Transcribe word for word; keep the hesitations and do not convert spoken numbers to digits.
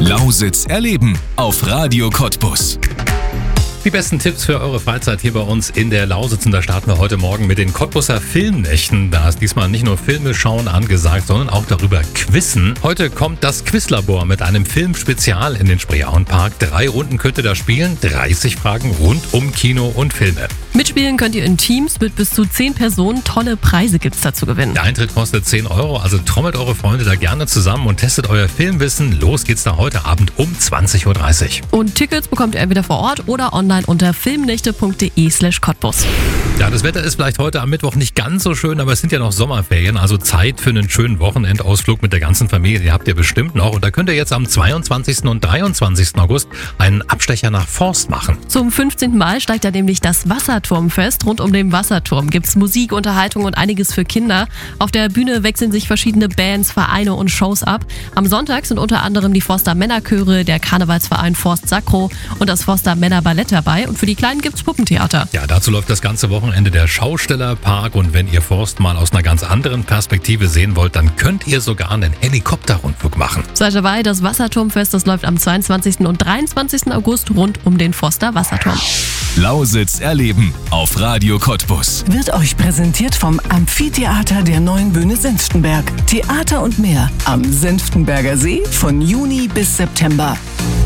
Lausitz erleben auf Radio Cottbus. Die besten Tipps für eure Freizeit hier bei uns in der Lausitz. Und da starten wir heute Morgen mit den Cottbuser Filmnächten. Da ist diesmal nicht nur Filme schauen angesagt, sondern auch darüber quizzen. Heute kommt das Quizlabor mit einem Filmspezial in den Spreeauenpark. Drei Runden könnt ihr da spielen, dreißig Fragen rund um Kino und Filme. Mitspielen könnt ihr in Teams mit bis zu zehn Personen. Tolle Preise gibt's da zu gewinnen. Der Eintritt kostet zehn Euro, also trommelt eure Freunde da gerne zusammen und testet euer Filmwissen. Los geht's da heute Abend um zwanzig Uhr dreißig. Und Tickets bekommt ihr entweder vor Ort oder online unter filmnächte.de slash Cottbus. Ja, das Wetter ist vielleicht heute am Mittwoch nicht ganz so schön, aber es sind ja noch Sommerferien, also Zeit für einen schönen Wochenendausflug mit der ganzen Familie. Die habt ihr bestimmt noch. Und da könnt ihr jetzt am zweiundzwanzigsten und dreiundzwanzigsten August einen Abstecher nach Forst machen. Zum fünfzehnten Mal steigt da nämlich das Wasserturmfest. Rund um den Wasserturm gibt's Musik, Unterhaltung und einiges für Kinder. Auf der Bühne wechseln sich verschiedene Bands, Vereine und Shows ab. Am Sonntag sind unter anderem die Forster Männerchöre, der Karnevalsverein Forst Sakro und das Forster Männerballett dabei. Und für die Kleinen gibt's Puppentheater. Ja, dazu läuft das ganze Wochenende der Schaustellerpark. Und wenn ihr Forst mal aus einer ganz anderen Perspektive sehen wollt, dann könnt ihr sogar einen Helikopterrundflug machen. Seid dabei, das Wasserturmfest, das läuft am zweiundzwanzigsten und dreiundzwanzigsten August rund um den Forster Wasserturm. Lausitz erleben auf Radio Cottbus. Wird euch präsentiert vom Amphitheater der Neuen Bühne Senftenberg. Theater und mehr am Senftenberger See von Juni bis September.